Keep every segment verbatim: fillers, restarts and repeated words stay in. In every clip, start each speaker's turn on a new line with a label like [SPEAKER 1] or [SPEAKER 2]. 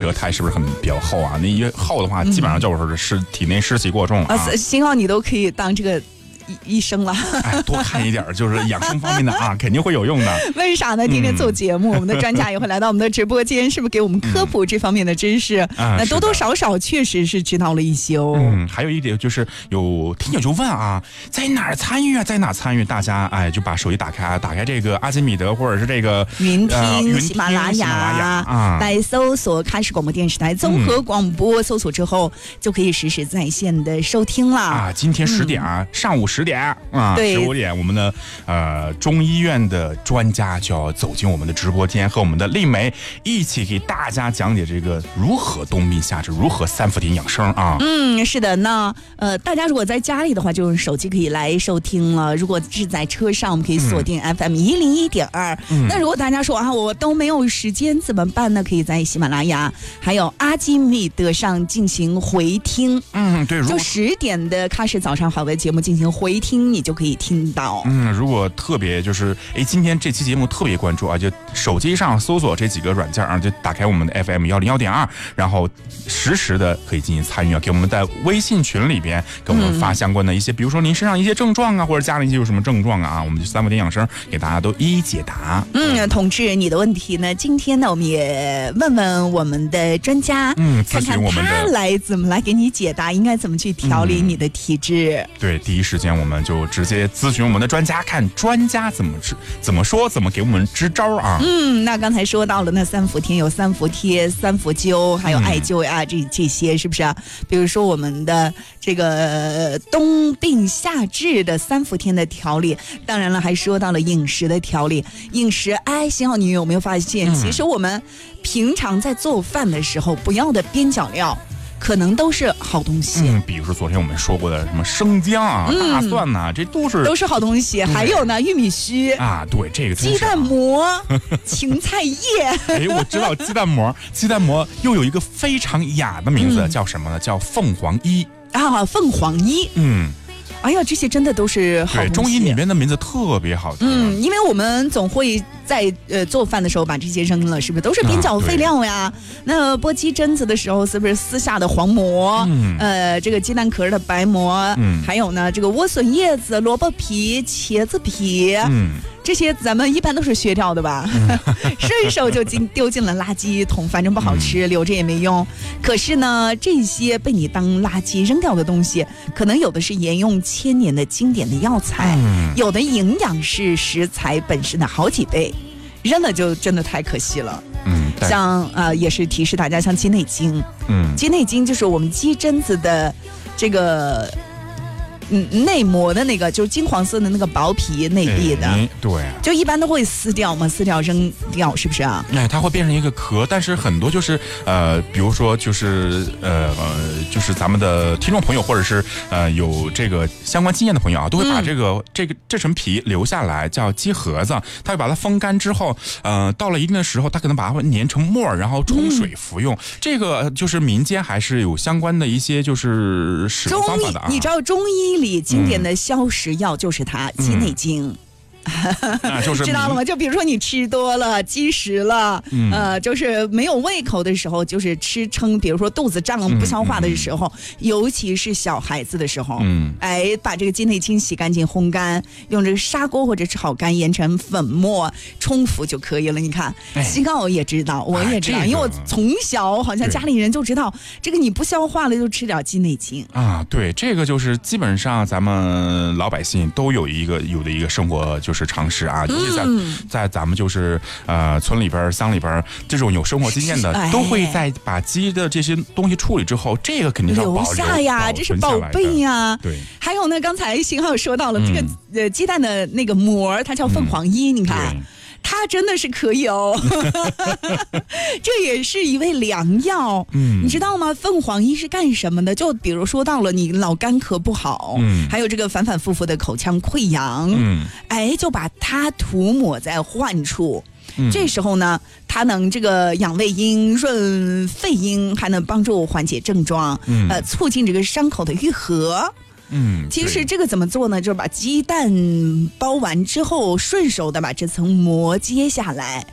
[SPEAKER 1] 德肽是不是很比较厚啊？那一厚的话，基本上就是是体内湿气过重了啊。
[SPEAKER 2] 啊，幸好你都可以当这个医生了，
[SPEAKER 1] 哎，多看一点就是养生方面的啊，肯定会有用的。
[SPEAKER 2] 为啥呢？天天做节目，嗯、我们的专家也会来到我们的直播间，是不是给我们科普这方面的知识？嗯、那多多少少确实是知道了一些哦。
[SPEAKER 1] 嗯，还有一点就是有听友就问啊，在哪儿参与啊？在哪参与？大家哎，就把手机打开，打开这个阿基米德或者是这个
[SPEAKER 2] 云听、
[SPEAKER 1] 呃、云听
[SPEAKER 2] 喜马拉雅啊，来搜索开始广播电视台综合广播，嗯、搜索之后就可以实时在线的收听了
[SPEAKER 1] 啊。今天十点啊，嗯、上午十点啊。十五点，我们的呃中医院的专家就要走进我们的直播间，和我们的丽梅一起给大家讲解这个如何冬病夏治，如何三伏天养生啊。
[SPEAKER 2] 嗯，是的，那呃大家如果在家里的话，就用手机可以来收听了；如果是在车上，我们可以锁定 F M 一零一点二。那如果大家说啊，我都没有时间怎么办呢？可以在喜马拉雅还有阿基米德上进行回听。
[SPEAKER 1] 嗯，对，
[SPEAKER 2] 就十点的开始早上好的节目进行回听，你就可以听到。
[SPEAKER 1] 嗯，如果特别就是哎，今天这期节目特别关注啊，就手机上搜索这几个软件啊，就打开我们的 F M 一零一点二，然后实时的可以进行参与啊，给我们在微信群里边给我们发相关的一些，嗯、比如说您身上一些症状啊，或者家里有什么症状啊，我们就三伏天养生给大家都一一解答。
[SPEAKER 2] 嗯，同志，你的问题呢？今天呢，我们也问问我们的专家，
[SPEAKER 1] 嗯，
[SPEAKER 2] 看看他来怎么来给你解答，应该怎么去调理你的体质。
[SPEAKER 1] 嗯、对，第一时间我们就直接咨询我们的专家，看专家怎么治、怎么说、怎么给我们支招啊。
[SPEAKER 2] 嗯，那刚才说到了那三伏天，有三伏贴、三伏灸，还有艾灸啊，嗯、这这些是不是啊？比如说我们的这个冬病夏治的三伏天的调理，当然了，还说到了饮食的调理。饮食，哎，幸好你有没有发现，嗯、其实我们平常在做饭的时候不要的边角料，可能都是好东西。
[SPEAKER 1] 嗯，比如说昨天我们说过的什么生姜啊、嗯、大蒜呐、啊，这都是
[SPEAKER 2] 都是好东西。还有呢，玉米须
[SPEAKER 1] 啊，对，这个
[SPEAKER 2] 鸡蛋膜、芹菜叶。
[SPEAKER 1] 哎，我知道鸡蛋膜，鸡蛋膜又有一个非常雅的名字，嗯、叫什么呢？叫凤凰衣
[SPEAKER 2] 啊，凤凰衣。嗯。哎呀，这些真的都是好东西。
[SPEAKER 1] 对，中医里面的名字特别好听。
[SPEAKER 2] 嗯，因为我们总会在呃做饭的时候把这些扔了，是不是都是边角废料呀？啊、那剥鸡胗子的时候，是不是撕下的黄膜？嗯、呃，这个鸡蛋壳的白膜，嗯，还有呢，这个莴笋叶子、萝卜皮、茄子皮，嗯。这些咱们一般都是削掉的吧，嗯、顺手就进丢进了垃圾桶，反正不好吃，嗯、留着也没用。可是呢，这些被你当垃圾扔掉的东西，可能有的是沿用千年的经典的药材，嗯、有的营养是食材本身的好几倍，扔了就真的太可惜了。嗯，像呃也是提示大家，像鸡内金，嗯，鸡内金就是我们鸡胗子的这个。嗯，内膜的那个就是金黄色的那个薄皮内壁的，
[SPEAKER 1] 哎、对，
[SPEAKER 2] 就一般都会撕掉嘛，撕掉扔掉，是不是啊？
[SPEAKER 1] 哎，它会变成一个壳，但是很多就是呃，比如说就是呃呃，就是咱们的听众朋友或者是呃有这个相关经验的朋友啊，都会把这个、嗯、这个这层皮留下来，叫鸡盒子，他会把它风干之后，呃，到了一定的时候，他可能把它碾成沫，然后冲水服用。嗯、这个就是民间还是有相关的一些就是使用方法的啊。
[SPEAKER 2] 你知道中医里经典的消食药就是它，鸡内金。
[SPEAKER 1] 啊、就是
[SPEAKER 2] 知道了吗？就比如说你吃多了积食了，嗯、呃，就是没有胃口的时候，就是吃撑，比如说肚子胀不消化的时候，嗯嗯、尤其是小孩子的时候，嗯，哎，把这个鸡内金洗干净烘干，用这个砂锅或者炒干研成粉末冲服就可以了。你看，西高也知道，我也知道，哎、因为我从小好像家里人就知道，这个你不消化了就吃点鸡内金
[SPEAKER 1] 啊。对，这个就是基本上咱们老百姓都有一个有的一个生活就是常识啊，尤其在、嗯、在咱们就是呃村里边乡里边这种有生活经验的，哎、都会在把鸡的这些东西处理之后，这个肯定是要保留
[SPEAKER 2] 下呀，这是宝贝呀。
[SPEAKER 1] 对，
[SPEAKER 2] 还有呢，刚才信浩说到了、嗯、这个呃鸡蛋的那个膜，它叫凤凰衣，嗯、你看。它真的是可以哦，这也是一味良药。嗯，你知道吗？凤凰衣是干什么的？就比如说到了你老干咳不好，嗯，还有这个反反复复的口腔溃疡，嗯，哎，就把它涂抹在患处。嗯、这时候呢，它能这个养胃阴、润肺阴，还能帮助缓解症状，嗯、呃，促进这个伤口的愈合。嗯，其实这个怎么做呢？就是把鸡蛋包完之后，顺手的把这层膜揭下来，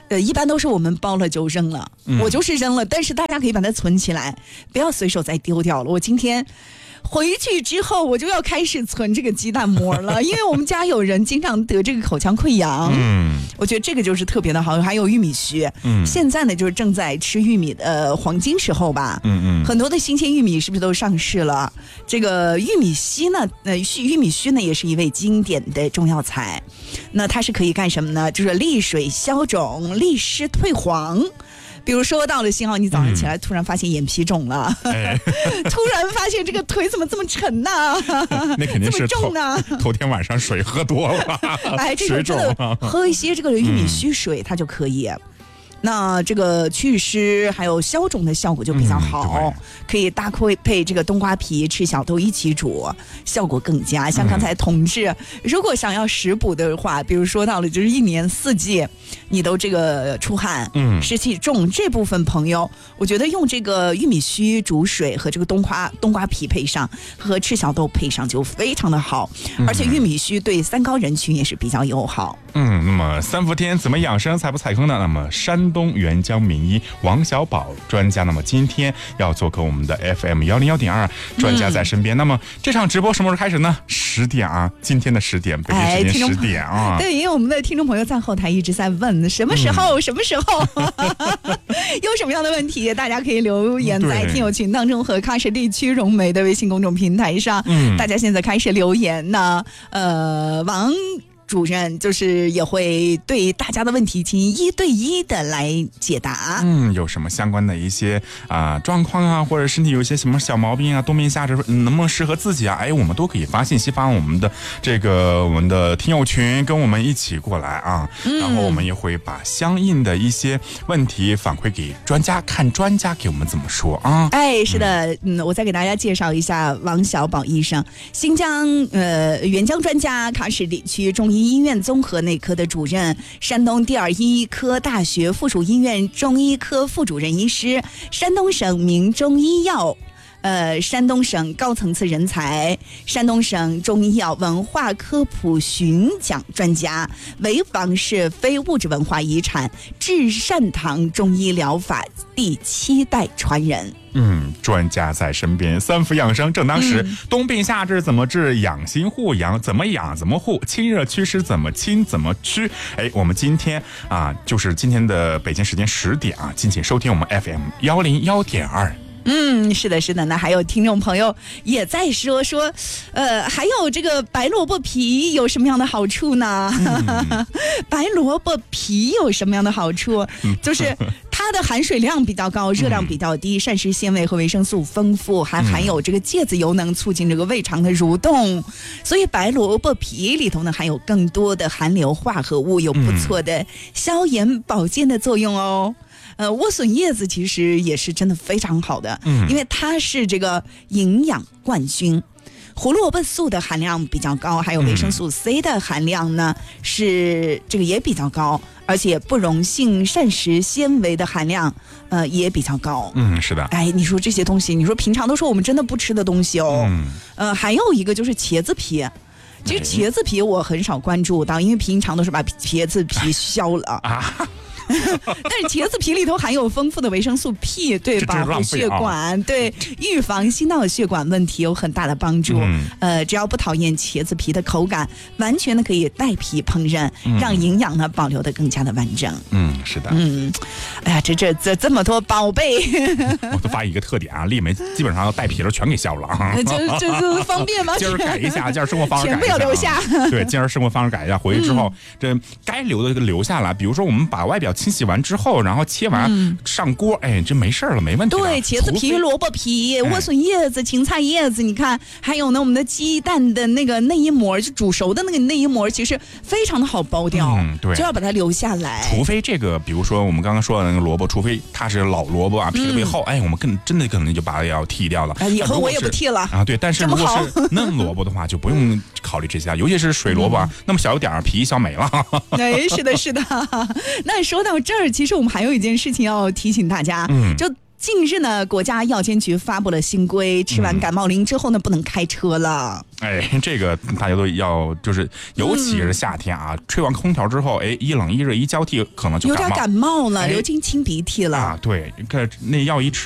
[SPEAKER 2] 呃，一般都是我们包了就扔了，嗯、我就是扔了，但是大家可以把它存起来，不要随手再丢掉了。我今天回去之后，我就要开始存这个鸡蛋膜了，因为我们家有人经常得这个口腔溃疡，嗯，我觉得这个就是特别的好。还有玉米须，嗯，现在呢就是正在吃玉米的、呃、黄金时候吧，嗯嗯，很多的新鲜玉米是不是都上市了？这个玉米须呢，呃，玉米须呢也是一味经典的中药材，那它是可以干什么呢？就是利水消肿、利湿退黄。比如说到了幸好你早上起来突然发现眼皮肿了，嗯哎、突然发现这个腿怎么这么沉呢、啊？
[SPEAKER 1] 那肯定是
[SPEAKER 2] 重呢。
[SPEAKER 1] 头天晚上水喝多了，
[SPEAKER 2] 哎，这个真的喝一些这个玉米须水，它就可以。嗯，那这个祛湿还有消肿的效果就比较好，嗯、可以搭配这个冬瓜皮、赤小豆一起煮，效果更佳。像刚才同志，嗯、如果想要食补的话，比如说到了就是一年四季你都这个出汗、嗯、湿气重这部分朋友，我觉得用这个玉米须煮水和这个冬瓜冬瓜皮配上，和赤小豆配上就非常的好，嗯、而且玉米须对三高人群也是比较友好。
[SPEAKER 1] 嗯，那么三伏天怎么养生才不踩坑呢？那么山东沅江名医王小宝专家，那么今天要做客我们的 F M 一零一点二，专家在身边。嗯、那么这场直播什么时候开始呢？十点啊，今天的十点，北京时间十点啊。
[SPEAKER 2] 对，因为我们的听众朋友在后台一直在问什么时候，嗯、什么时候，有什么样的问题，大家可以留言在听友群当中和喀什地区融媒的微信公众平台上。嗯，大家现在开始留言呢，呃，王主任就是也会对大家的问题进行一对一的来解答。
[SPEAKER 1] 嗯，有什么相关的一些啊、呃、状况啊，或者身体有一些什么小毛病啊，冬眠夏至能不能适合自己啊？哎，我们都可以发信息发我们的这个我们的听友群，跟我们一起过来啊。嗯、然后我们也会把相应的一些问题反馈给专家，看专家给我们怎么说啊。
[SPEAKER 2] 哎，是的，嗯，嗯我再给大家介绍一下王小宝医生，新疆呃沅江专家，喀什地区中医医院综合内科的主任，山东第二医科大学附属医院中医科副主任医师，山东省名中医药呃，山东省高层次人才，山东省中医药文化科普巡讲专家，潍坊市非物质文化遗产至善堂中医疗法第七代传人。
[SPEAKER 1] 嗯，专家在身边，三伏养生正当时。嗯、冬病夏治怎么治？养心护养怎么养怎么护？清热祛湿怎么清怎么驱？哎，我们今天啊，就是今天的北京时间十点啊，敬请收听我们 F M 一零一点二。
[SPEAKER 2] 嗯，是的，是的。那还有听众朋友也在说说，呃，还有这个白萝卜皮有什么样的好处呢？嗯、白萝卜皮有什么样的好处？就是它的含水量比较高，热量比较低，膳食纤维和维生素丰富，还含有这个芥子油，能促进这个胃肠的蠕动。所以白萝卜皮里头呢，含有更多的含硫化合物，有不错的消炎保健的作用哦。呃，莴笋叶子其实也是真的非常好的，嗯，因为它是这个营养冠军。胡萝卜素的含量比较高，还有维生素 C 的含量呢、嗯、是这个也比较高，而且不溶性膳食纤维的含量呃也比较高。
[SPEAKER 1] 嗯，是的。
[SPEAKER 2] 哎，你说这些东西，你说平常都说我们真的不吃的东西哦。嗯。呃，还有一个就是茄子皮。其实茄子皮我很少关注到，因为平常都是把茄子皮削了啊。但是茄子皮里头含有丰富的维生素 P， 对保护血管，对预防心脑血管问题有很大的帮助。嗯、呃，只要不讨厌茄子皮的口感，完全的可以带皮烹饪，嗯、让营养呢保留的更加的完整。
[SPEAKER 1] 嗯，是的。
[SPEAKER 2] 嗯，哎呀，这这这这么多宝贝，
[SPEAKER 1] 我都发一个特点啊，丽梅基本上要带皮了全给削了啊。
[SPEAKER 2] 这这这方便吗？
[SPEAKER 1] 今儿改一下，今儿生活方式改一下，
[SPEAKER 2] 全部要留下。
[SPEAKER 1] 对，今儿生活方式改一下，回去之后、嗯、这该留的留下来。比如说我们把外表清洗完之后，然后切完、嗯、上锅，哎，这没事了，没问题。
[SPEAKER 2] 对，茄子皮、萝卜皮、莴笋叶子、芹菜叶子，你看，还有呢，我们的鸡蛋的那个内衣膜，就煮熟的那个内衣膜，其实非常的好剥掉，嗯、对，就要把它留下来。
[SPEAKER 1] 除非这个，比如说我们刚刚说的那个萝卜，除非它是老萝卜啊，皮特别厚，嗯、哎，我们更真的可能就把它要剃掉了。
[SPEAKER 2] 哎、以后我也不剃了
[SPEAKER 1] 啊。对，但是如果是嫩萝卜的话，就不用考虑这些，尤其是水萝卜，嗯、那么小一点皮一削没了。
[SPEAKER 2] 哎，是的，是的。那说到这儿，其实我们还有一件事情要提醒大家，嗯、就近日呢，国家药监局发布了新规，吃完感冒灵之后呢，不能开车了。
[SPEAKER 1] 哎，这个大家都要，就是尤其是夏天啊，嗯、吹完空调之后，哎，一冷一热一交替，可能就
[SPEAKER 2] 有点感冒了，
[SPEAKER 1] 哎、
[SPEAKER 2] 流经清鼻涕了
[SPEAKER 1] 啊。对，看那药一吃。